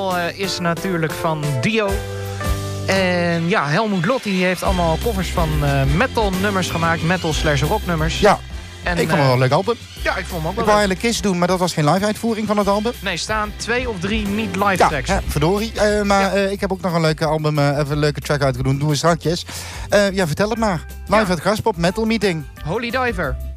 Is natuurlijk van Dio. En ja, Helmut Lotti heeft allemaal covers van metal nummers gemaakt. Metal/rock nummers. Ja, en, ik vond het wel een leuk album. Ja, ik vond hem ook wel Ik wou leuk. eigenlijk Kiss doen, maar dat was geen live uitvoering van het album. Nee, staan 2 of 3 niet live Ja, tracks. verdorie. Ik heb ook nog een leuke album, even een leuke track uitgedoen. Doen we strakjes. Vertel het maar. Live uit Graspop, Metal Meeting. Holy Diver.